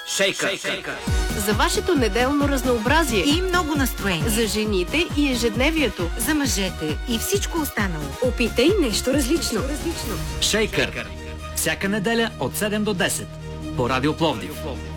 Шейкър. За вашето неделно разнообразие и много настроение. За жените и ежедневието. За мъжете и всичко останало. Опитай нещо различно. Шейкър. Всяка неделя от 7 до 10 по Радио Пловдив.